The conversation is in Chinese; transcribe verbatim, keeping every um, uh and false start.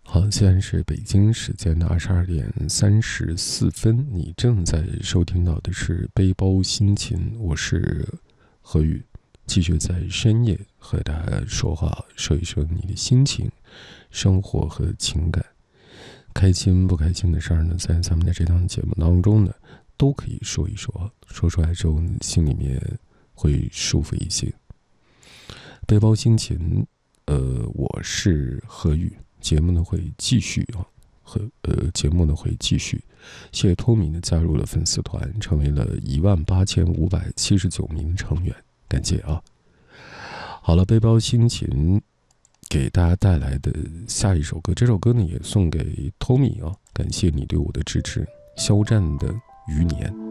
好，现在是北京时间的二十二点三十四分，你正在收听到的是背包心情，我是何宇，继续在深夜和大家说话，说一说你的心情、生活和情感，开心不开心的事儿呢，在咱们的这档节目当中呢，都可以说一说，说出来之后，心里面会舒服一些。背包心情，呃，我是何宇。节目呢会继续啊，和呃节目呢会继续。谢谢托米呢加入了粉丝团，成为了一万八千五百七十九名成员，感谢啊！好了，背包心情给大家带来的下一首歌，这首歌呢也送给托米啊，感谢你对我的支持。肖战的《余年》。